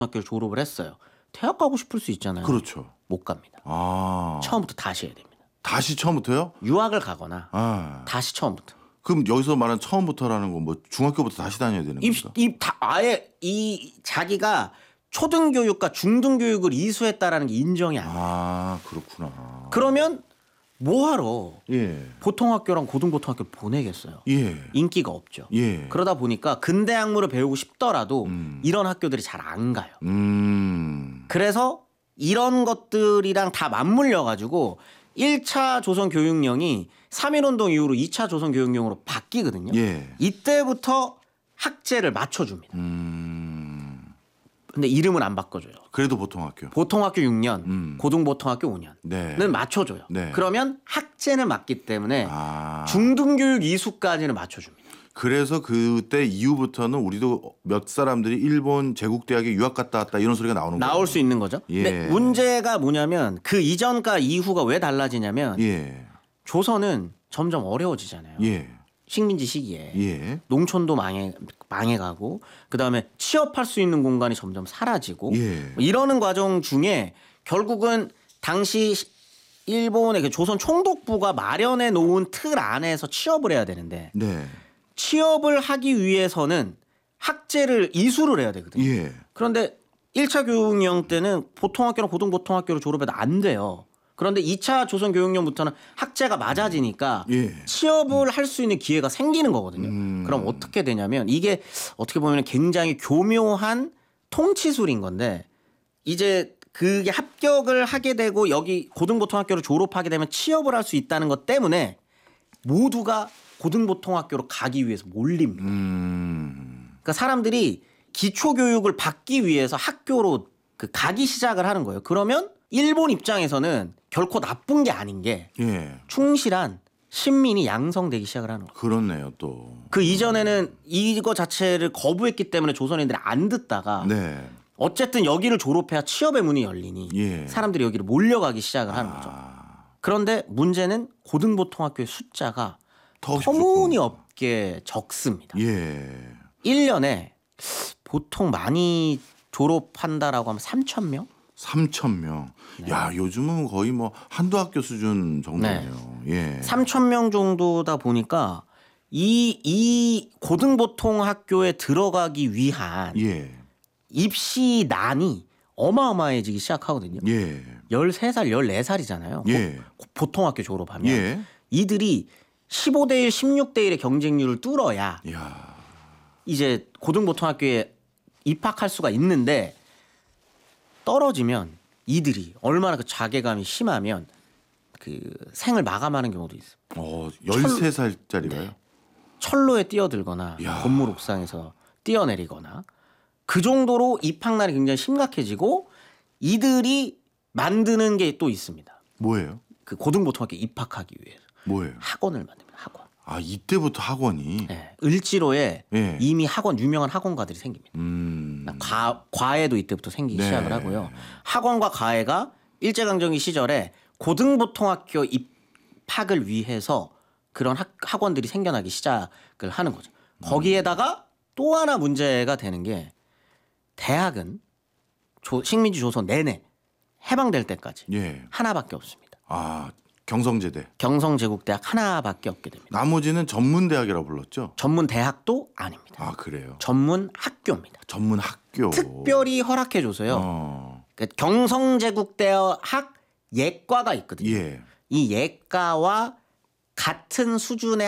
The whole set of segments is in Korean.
학교를 졸업을 했어요. 대학 가고 싶을 수 있잖아요. 그렇죠. 못 갑니다. 아. 처음부터 다시 해야 됩니다. 다시 처음부터요? 유학을 가거나 아. 다시 처음부터. 그럼 여기서 말하는 처음부터라는 건 뭐 중학교부터 다시 다녀야 되는 겁니까? 아예 이 자기가 초등교육과 중등교육을 이수했다라는 게 인정이 안 돼요. 아, 그렇구나. 그러면 뭐하러 예. 보통학교랑 고등보통학교 보내겠어요. 예. 인기가 없죠. 예. 그러다 보니까 근대 학문을 배우고 싶더라도 이런 학교들이 잘 안 가요. 그래서 이런 것들이랑 다 맞물려 가지고 1차 조선교육령이 3.1운동 이후로 2차 조선교육령으로 바뀌거든요. 예. 이때부터 학제를 맞춰줍니다. 근데 이름은 안 바꿔줘요. 그래도 보통학교. 보통학교 6년, 고등보통학교 5년은 네. 맞춰줘요. 네. 그러면 학제는 맞기 때문에 아. 중등교육 이수까지는 맞춰줍니다. 그래서 그때 이후부터는 우리도 몇 사람들이 일본 제국대학에 유학 갔다 왔다 이런 소리가 나오는 거예요. 나올 수 있는 거죠. 예. 근데 문제가 뭐냐면 그 이전과 이후가 왜 달라지냐면 예. 조선은 점점 어려워지잖아요. 예. 식민지 시기에. 예. 농촌도 망해가고 그다음에 취업할 수 있는 공간이 점점 사라지고 예. 이러는 과정 중에 결국은 당시 일본의 그 조선 총독부가 마련해 놓은 틀 안에서 취업을 해야 되는데 네. 취업을 하기 위해서는 학제를 이수를 해야 되거든요. 예. 그런데 1차 교육령 때는 보통학교나 고등보통학교를 졸업해도 안 돼요. 그런데 2차 조선교육령부터는 학제가 맞아지니까 예. 취업을 할 수 있는 기회가 생기는 거거든요. 그럼 어떻게 되냐면 이게 어떻게 보면 굉장히 교묘한 통치술인 건데 이제 그게 합격을 하게 되고 여기 고등보통학교를 졸업하게 되면 취업을 할 수 있다는 것 때문에 모두가 고등보통학교로 가기 위해서 몰립니다. 그러니까 사람들이 기초교육을 받기 위해서 학교로 가기 시작을 하는 거예요. 그러면 일본 입장에서는 결코 나쁜 게 아닌 게 예. 충실한 신민이 양성되기 시작을 하는 거예요. 그렇네요, 또. 그 이전에는 이거 자체를 거부했기 때문에 조선인들이 안 듣다가 네. 어쨌든 여기를 졸업해야 취업의 문이 열리니 예. 사람들이 여기로 몰려가기 시작을 하는 거죠. 그런데 문제는 고등보통학교의 숫자가 터무니없게 적습니다. 예. 1년에 보통 많이 졸업한다라고 하면 3,000명? 3,000명. 네. 야, 요즘은 거의 뭐 한두 학교 수준 정도네요. 예. 3,000명 정도다 보니까 이 고등보통학교에 들어가기 위한 예. 입시난이 어마어마해지기 시작하거든요. 예. 13살, 14살이잖아요. 예. 보통학교 졸업하면. 예. 이들이 15대 1, 16대 1의 경쟁률을 뚫어야 야. 이제 고등보통학교에 입학할 수가 있는데 떨어지면 이들이 얼마나 그 자괴감이 심하면 그 생을 마감하는 경우도 있어요. 13살짜리가요? 네. 철로에 뛰어들거나 야. 건물 옥상에서 뛰어내리거나 그 정도로 입학난이 굉장히 심각해지고 이들이 만드는 게 또 있습니다. 뭐예요? 그 고등보통학교 입학하기 위해서 뭐예요? 학원을 만듭니다. 학원. 아, 이때부터 학원이. 네. 을지로에 예. 이미 유명한 학원가들이 생깁니다. 과외도 이때부터 생기기 네. 시작을 하고요. 학원과 과외가 일제강점기 시절에 고등보통학교 입학을 위해서 그런 학원들이 생겨나기 시작을 하는 거죠. 거기에다가 또 하나 문제가 되는 게 대학은 식민지 조선 내내 해방될 때까지 예. 하나밖에 없습니다. 아, 경성제대. 경성제국대학 하나밖에 없게 됩니다. 나머지는 전문대학이라고 불렀죠? 전문 대학도 아닙니다. 아, 그래요? 전문 학교입니다. 전문 학교. 특별히 허락해줘서요. 그러니까 경성제국대학 예과가 있거든요. 예. 이 예과와 같은 수준의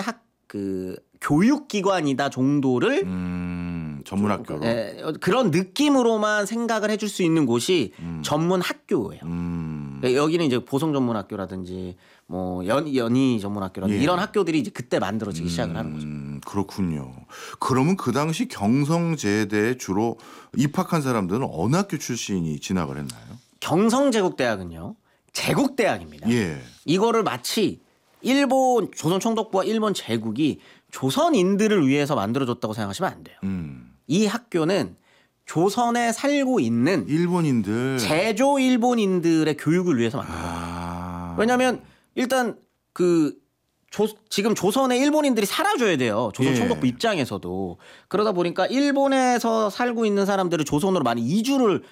교육기관이다 정도를 전문학교로. 그런 느낌으로만 생각을 해줄 수 있는 곳이 전문 학교예요. 여기는 이제 보성전문학교라든지 뭐 연희 전문학교라든지 예. 이런 학교들이 이제 그때 만들어지기 시작을 하는 거죠. 그렇군요. 그러면 그 당시 경성제대에 주로 입학한 사람들은 어느 학교 출신이 진학을 했나요? 경성제국대학은요. 제국대학입니다. 예. 이거를 마치 일본 조선 총독부와 일본 제국이 조선인들을 위해서 만들어줬다고 생각하시면 안 돼요. 이 학교는 조선에 살고 있는 일본인들. 제조 일본인들의 교육을 위해서 만든 거예요. 왜냐하면 일단 그 지금 조선에 일본인들이 살아줘야 돼요. 조선 예. 총독부 입장에서도. 그러다 보니까 일본에서 살고 있는 사람들을 조선으로 많이 이주를